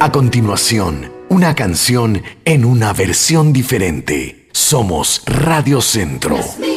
A continuación, una canción en una versión diferente. Somos Radio Centro.